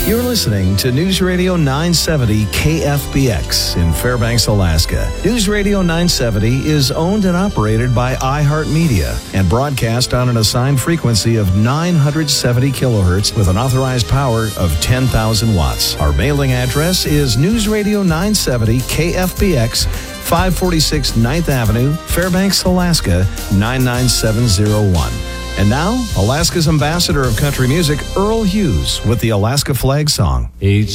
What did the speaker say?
You're listening to News Radio 970 KFBX in Fairbanks, Alaska. News Radio 970 is owned and operated by iHeartMedia and broadcast on an assigned frequency of 970 kilohertz with an authorized power of 10,000 watts. Our mailing address is News Radio 970 KFBX, 546 9th Avenue, Fairbanks, Alaska, 99701. And now, Alaska's ambassador of country music, Earl Hughes, with the Alaska Flag Song.